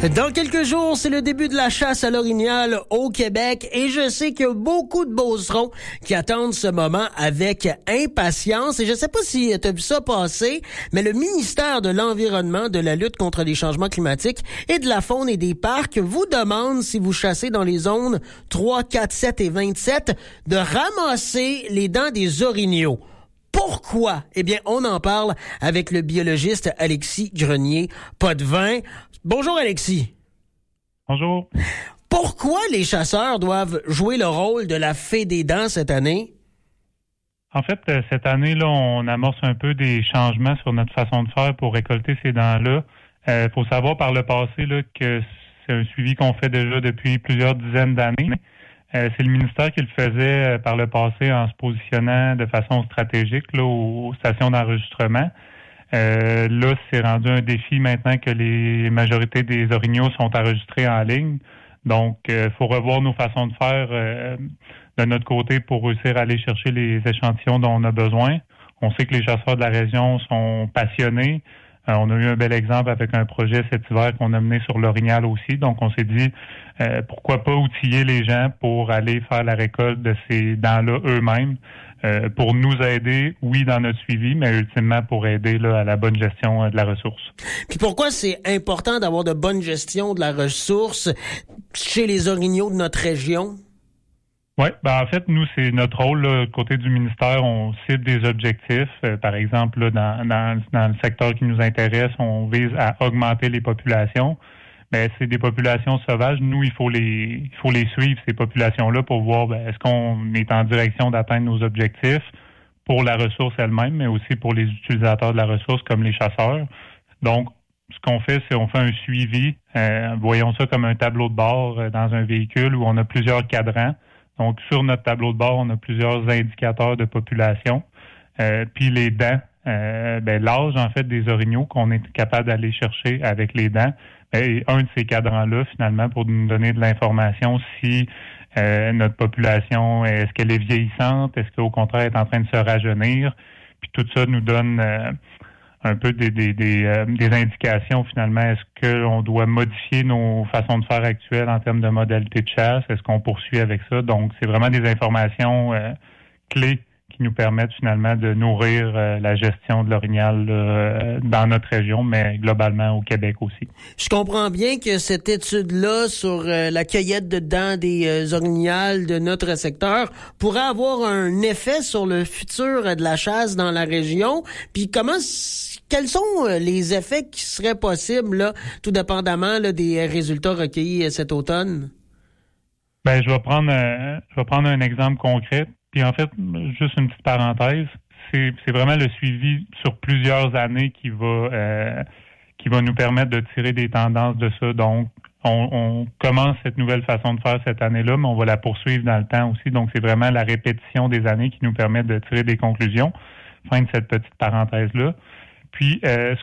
Dans quelques jours, c'est le début de la chasse à l'orignal au Québec et je sais qu'il y a beaucoup de beaucerons qui attendent ce moment avec impatience. Et je ne sais pas si tu as vu ça passer, mais le ministère de l'Environnement, de la lutte contre les changements climatiques et de la faune et des parcs vous demande, si vous chassez dans les zones 3, 4, 7 et 27, de ramasser les dents des orignaux. Pourquoi? Eh bien, on en parle avec le biologiste Alexis Grenier-Potvin. Bonjour Alexis. Bonjour. Pourquoi les chasseurs doivent jouer le rôle de la fée des dents cette année? En fait, cette année-là, on amorce un peu des changements sur notre façon de faire pour récolter ces dents-là. Faut savoir par le passé là, que c'est un suivi qu'on fait déjà depuis plusieurs dizaines d'années. C'est le ministère qui le faisait par le passé en se positionnant de façon stratégique là, aux stations d'enregistrement. Là, c'est rendu un défi maintenant que les majorités des orignaux sont enregistrés en ligne. Donc, faut revoir nos façons de faire de notre côté pour réussir à aller chercher les échantillons dont on a besoin. On sait que les chasseurs de la région sont passionnés. On a eu un bel exemple avec un projet cet hiver qu'on a mené sur l'orignal aussi. Donc, on s'est dit, pourquoi pas outiller les gens pour aller faire la récolte de ces dents-là eux-mêmes. Pour nous aider, oui, dans notre suivi, mais ultimement pour aider là, à la bonne gestion de la ressource. Puis pourquoi c'est important d'avoir de bonne gestion de la ressource chez les orignaux de notre région? Oui, en fait, nous, c'est notre rôle, là, côté du ministère, on cible des objectifs. Par exemple, là, dans le secteur qui nous intéresse, on vise à augmenter les populations. Mais c'est des populations sauvages. Nous, il faut les suivre, ces populations-là, pour voir est-ce qu'on est en direction d'atteindre nos objectifs pour la ressource elle-même, mais aussi pour les utilisateurs de la ressource comme les chasseurs. Donc, ce qu'on fait, c'est on fait un suivi. Voyons ça comme un tableau de bord dans un véhicule où on a plusieurs cadrans. Donc, sur notre tableau de bord, on a plusieurs indicateurs de population. Puis les dents, l'âge, en fait, des orignaux qu'on est capable d'aller chercher avec les dents. Et un de ces cadrans-là, finalement, pour nous donner de l'information si notre population, est-ce qu'elle est vieillissante, est-ce qu'au contraire, elle est en train de se rajeunir. Puis tout ça nous donne un peu des indications, finalement. Est-ce qu'on doit modifier nos façons de faire actuelles en termes de modalités de chasse? Est-ce qu'on poursuit avec ça? Donc, c'est vraiment des informations clés qui nous permettent finalement de nourrir la gestion de l'orignal dans notre région, mais globalement au Québec aussi. Je comprends bien que cette étude-là sur la cueillette de dents des orignals de notre secteur pourrait avoir un effet sur le futur de la chasse dans la région. Puis quels sont les effets qui seraient possibles, là, tout dépendamment là, des résultats recueillis cet automne? Je vais prendre un exemple concret. Puis en fait, juste une petite parenthèse, c'est vraiment le suivi sur plusieurs années qui va nous permettre de tirer des tendances de ça. Donc, on commence cette nouvelle façon de faire cette année-là, mais on va la poursuivre dans le temps aussi. Donc, c'est vraiment la répétition des années qui nous permet de tirer des conclusions. Fin de cette petite parenthèse-là. Puis,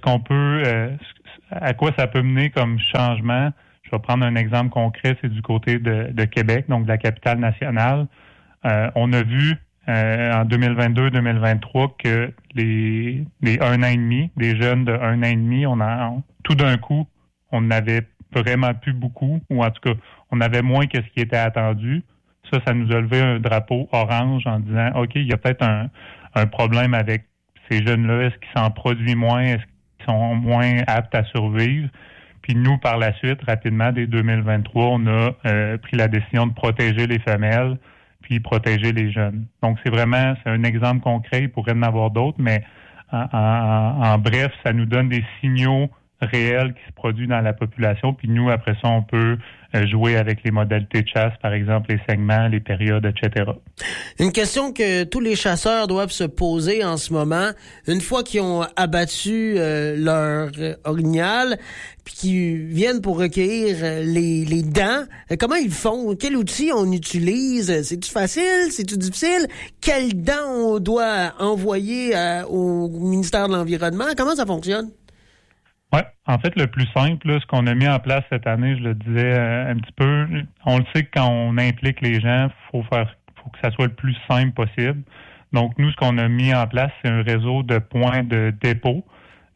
à quoi ça peut mener comme changement? Je vais prendre un exemple concret, c'est du côté de Québec, donc de la capitale nationale. On a vu en 2022-2023 que les 1 an et demi, des jeunes de 1 an et demi, tout d'un coup, on n'avait vraiment plus beaucoup, ou en tout cas, on avait moins que ce qui était attendu. Ça nous a levé un drapeau orange en disant, OK, il y a peut-être un problème avec ces jeunes-là. Est-ce qu'ils s'en produisent moins? Est-ce qu'ils sont moins aptes à survivre? Puis nous, par la suite, rapidement, dès 2023, on a pris la décision de protéger les femelles puis protéger les jeunes. Donc, c'est un exemple concret. Il pourrait y en avoir d'autres, mais en bref, ça nous donne des signaux réels qui se produisent dans la population. Puis nous, après ça, on peut jouer avec les modalités de chasse, par exemple les segments, les périodes, etc. Une question que tous les chasseurs doivent se poser en ce moment, une fois qu'ils ont abattu leur orignal, puis qu'ils viennent pour recueillir les dents, comment ils font? Quel outil on utilise? C'est-tu facile? C'est-tu difficile? Quelles dents on doit envoyer au ministère de l'Environnement? Comment ça fonctionne? Oui, en fait, le plus simple, là, ce qu'on a mis en place cette année, je le disais un petit peu, on le sait que quand on implique les gens, faut que ça soit le plus simple possible. Donc, nous, ce qu'on a mis en place, c'est un réseau de points de dépôt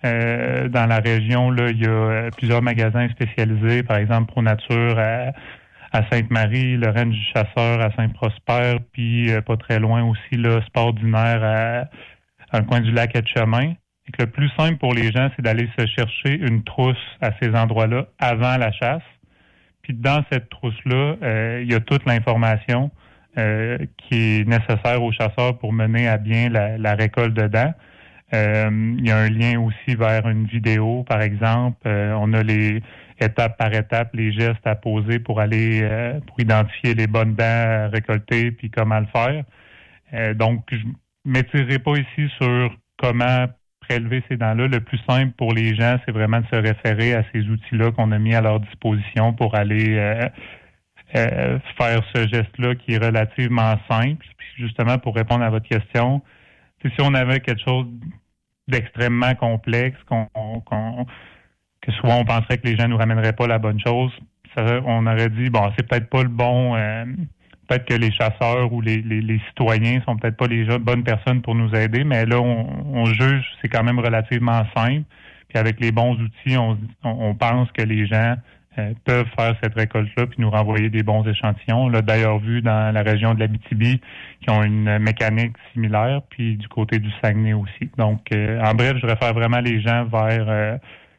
Dans la région, là, il y a plusieurs magasins spécialisés, par exemple ProNature à Sainte-Marie, Lorraine du Chasseur à Saint-Prosper, puis pas très loin aussi, là, Sport d'Unaire à un coin du lac Etchemin. Et que le plus simple pour les gens, c'est d'aller se chercher une trousse à ces endroits-là avant la chasse. Puis dans cette trousse-là, il y a toute l'information qui est nécessaire aux chasseurs pour mener à bien la récolte dedans. Il y a un lien aussi vers une vidéo, par exemple. On a les étape par étape, les gestes à poser pour aller pour identifier les bonnes dents à récolter puis comment le faire. Donc, je m'étirerai pas ici sur comment prélever ces dents-là. Le plus simple pour les gens, c'est vraiment de se référer à ces outils-là qu'on a mis à leur disposition pour aller faire ce geste-là qui est relativement simple. Puis justement, pour répondre à votre question, si on avait quelque chose d'extrêmement complexe, que soit on penserait que les gens nous ramèneraient pas la bonne chose, on aurait dit, bon, c'est peut-être pas le bon... peut-être que les chasseurs ou les citoyens sont peut-être pas les bonnes personnes pour nous aider, mais là, on juge, c'est quand même relativement simple. Puis avec les bons outils, on pense que les gens peuvent faire cette récolte-là puis nous renvoyer des bons échantillons. On l'a d'ailleurs vu dans la région de l'Abitibi qui ont une mécanique similaire, puis du côté du Saguenay aussi. Donc, en bref, je réfère vraiment les gens vers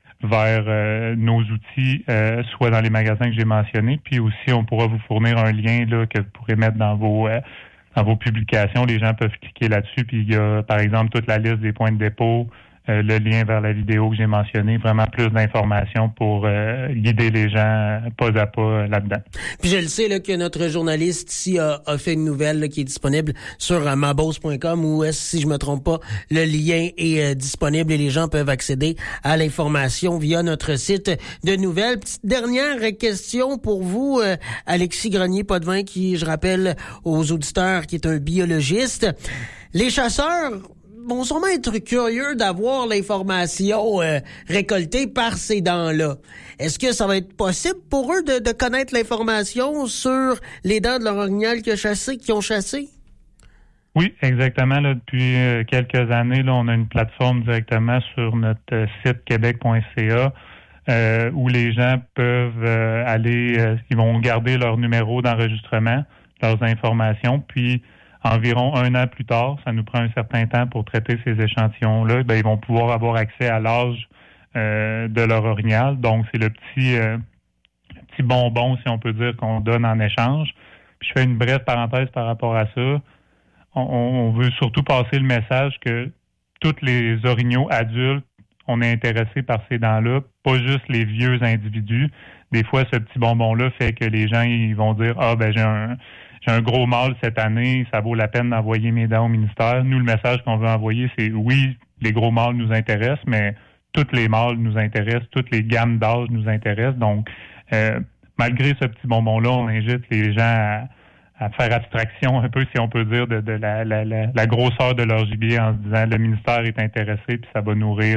nos outils, soit dans les magasins que j'ai mentionnés, puis aussi on pourra vous fournir un lien là que vous pourrez mettre dans vos publications. Les gens peuvent cliquer là-dessus, puis il y a par exemple toute la liste des points de dépôt, le lien vers la vidéo que j'ai mentionné, vraiment plus d'informations pour guider les gens pas à pas là-dedans. Puis je le sais là, que notre journaliste ici a fait une nouvelle là, qui est disponible sur mabose.com où, si je me trompe pas, le lien est disponible et les gens peuvent accéder à l'information via notre site de nouvelles. Petite dernière question pour vous, Alexis Grenier-Potvin, qui, je rappelle aux auditeurs, qui est un biologiste. Les chasseurs vont sûrement être curieux d'avoir l'information récoltée par ces dents-là. Est-ce que ça va être possible pour eux de connaître l'information sur les dents de leur orignal qu'ils ont chassé? Oui, exactement. Là, depuis quelques années, là, on a une plateforme directement sur notre site québec.ca où les gens peuvent aller, ils vont garder leur numéro d'enregistrement, leurs informations, puis environ 1 an plus tard, ça nous prend un certain temps pour traiter ces échantillons-là, ils vont pouvoir avoir accès à l'âge de leur orignal. Donc, c'est le petit bonbon, si on peut dire, qu'on donne en échange. Puis, je fais une brève parenthèse par rapport à ça. On veut surtout passer le message que tous les orignaux adultes, on est intéressés par ces dents-là, pas juste les vieux individus. Des fois, ce petit bonbon-là fait que les gens ils vont dire « Ah, ben j'ai un gros mâle cette année, ça vaut la peine d'envoyer mes dents au ministère. » Nous, le message qu'on veut envoyer, c'est oui, les gros mâles nous intéressent, mais tous les mâles nous intéressent, toutes les gammes d'âge nous intéressent. Donc, malgré ce petit bonbon-là, on invite les gens à faire abstraction un peu, si on peut dire, de la grosseur de leur gibier en se disant le ministère est intéressé, puis ça va nourrir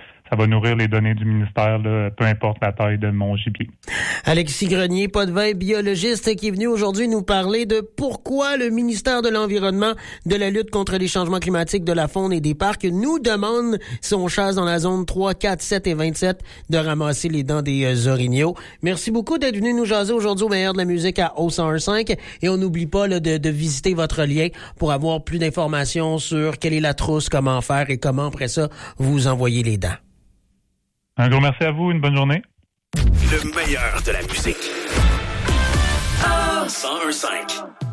les données du ministère, là, peu importe la taille de mon gibier. Alexis Grenier-Potvin, biologiste, qui est venu aujourd'hui nous parler de pourquoi le ministère de l'Environnement, de la lutte contre les changements climatiques, de la faune et des parcs nous demande, si on chasse dans la zone 3, 4, 7 et 27, de ramasser les dents des orignaux. Merci beaucoup d'être venu nous jaser aujourd'hui au meilleur de la musique à O101.5 et on n'oublie pas là, de visiter votre lien pour avoir plus d'informations sur quelle est la trousse, comment faire et comment après ça vous envoyer les dents. Un gros merci à vous, une bonne journée. Le meilleur de la musique. 101.5